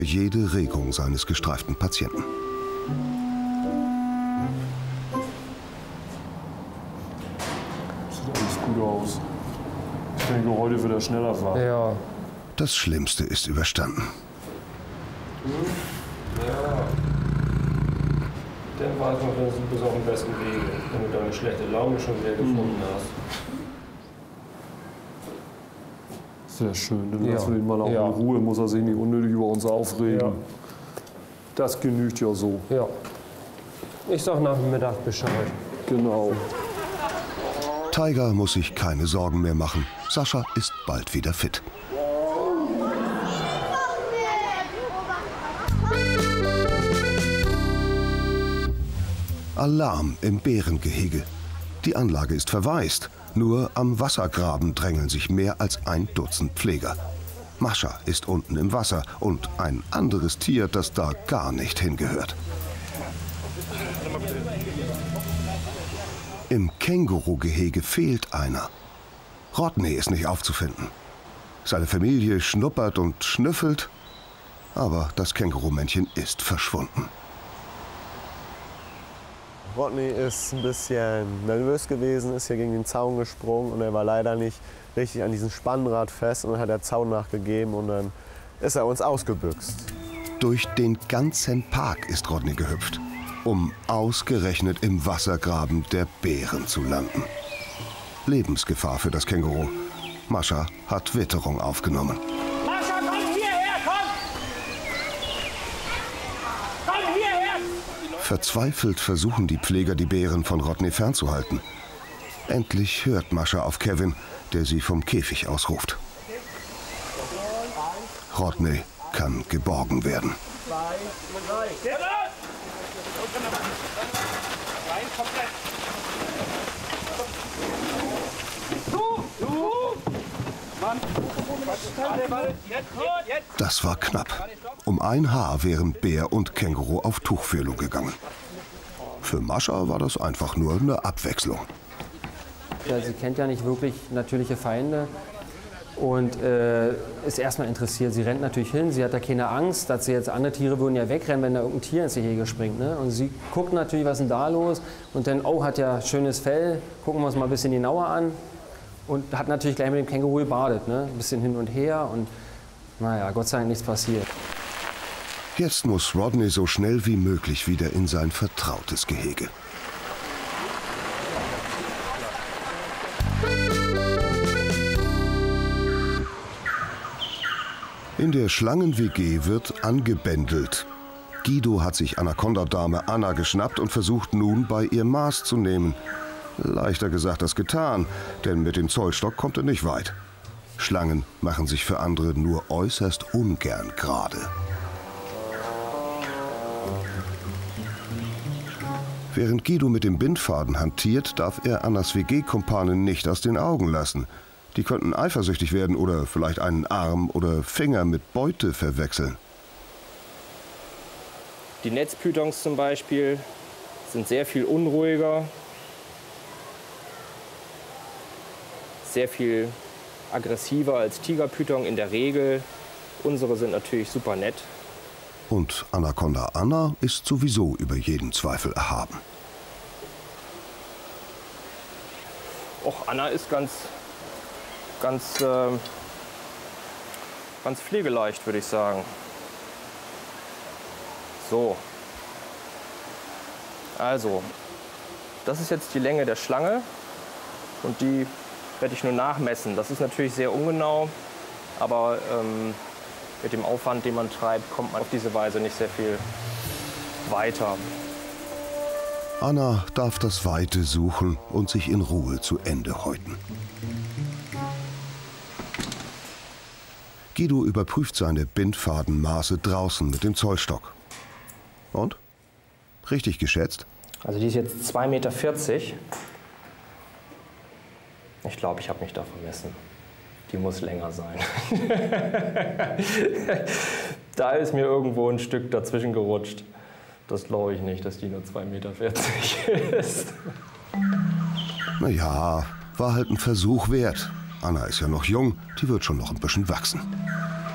jede Regung seines gestreiften Patienten. Sieht alles gut aus. Ich denke, heute wird er schneller fahren. Ja. Das Schlimmste ist überstanden. Ja. Dann war es noch, du bist auf dem besten Weg, wenn du deine schlechte Laune schon wieder gefunden hast. Sehr schön, dann Ja. lassen wir ihn mal auch Ja. in Ruhe, muss er sich nicht unnötig über uns aufregen. Ja. Das genügt ja so. Ja. Ich sag nach dem Mittag Bescheid. Genau. Tiger muss sich keine Sorgen mehr machen. Sascha ist bald wieder fit. Alarm im Bärengehege. Die Anlage ist verwaist. Nur am Wassergraben drängeln sich mehr als 1 Dutzend Pfleger. Mascha ist unten im Wasser und ein anderes Tier, das da gar nicht hingehört. Im Kängurugehege fehlt einer. Rodney ist nicht aufzufinden. Seine Familie schnuppert und schnüffelt, aber das Kängurumännchen ist verschwunden. Rodney ist ein bisschen nervös gewesen, ist hier gegen den Zaun gesprungen und er war leider nicht richtig an diesem Spannrad fest und dann hat der Zaun nachgegeben und dann ist er uns ausgebüxt. Durch den ganzen Park ist Rodney gehüpft, um ausgerechnet im Wassergraben der Bären zu landen. Lebensgefahr für das Känguru. Mascha hat Witterung aufgenommen. Mascha, komm hierher, komm! Komm hierher! Verzweifelt versuchen die Pfleger, die Bären von Rodney fernzuhalten. Endlich hört Mascha auf Kevin, der sie vom Käfig aus ruft. Rodney kann geborgen werden. Das war knapp. Um ein Haar wären Bär und Känguru auf Tuchfühlung gegangen. Für Mascha war das einfach nur eine Abwechslung. Ja, sie kennt ja nicht wirklich natürliche Feinde und ist erstmal interessiert. Sie rennt natürlich hin, sie hat da keine Angst, dass sie jetzt andere Tiere würden ja wegrennen, wenn da irgendein Tier ins Gehege springt. Ne? Und sie guckt natürlich, was ist denn da los? Und dann, oh, hat ja schönes Fell, gucken wir uns mal ein bisschen genauer an. Und hat natürlich gleich mit dem Känguru gebadet, ne? Ein bisschen hin und her und naja, Gott sei Dank nichts passiert. Jetzt muss Rodney so schnell wie möglich wieder in sein vertrautes Gehege. In der Schlangen-WG wird angebändelt. Guido hat sich Anaconda-Dame Anna geschnappt und versucht nun bei ihr Maß zu nehmen. Leichter gesagt als getan, denn mit dem Zollstock kommt er nicht weit. Schlangen machen sich für andere nur äußerst ungern gerade. Während Guido mit dem Bindfaden hantiert, darf er Annas WG-Kumpanen nicht aus den Augen lassen. Die könnten eifersüchtig werden oder vielleicht einen Arm oder Finger mit Beute verwechseln. Die Netzpythons zum Beispiel sind sehr viel unruhiger, sehr viel aggressiver als Tigerpython in der Regel. Unsere sind natürlich super nett. Und Anaconda Anna ist sowieso über jeden Zweifel erhaben. Och, Anna ist ganz pflegeleicht, würde ich sagen. So. Also, das ist jetzt die Länge der Schlange und die werde ich nur nachmessen. Das ist natürlich sehr ungenau, aber mit dem Aufwand, den man treibt, kommt man auf diese Weise nicht sehr viel weiter. Anna darf das Weite suchen und sich in Ruhe zu Ende häuten. Guido überprüft seine Bindfadenmaße draußen mit dem Zollstock. Und? Richtig geschätzt? Also die ist jetzt 2,40 Meter. Ich glaube, ich habe mich da vermessen. Die muss länger sein. Da ist mir irgendwo ein Stück dazwischen gerutscht. Das glaube ich nicht, dass die nur 2,40 Meter ist. Naja, war halt ein Versuch wert. Anna ist ja noch jung, die wird schon noch ein bisschen wachsen.